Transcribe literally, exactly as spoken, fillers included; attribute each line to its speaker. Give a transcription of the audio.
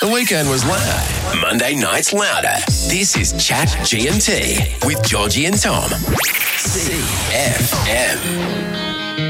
Speaker 1: The weekend was loud. Monday night's louder. This is Chat G M T with Georgie and Tom. C F M.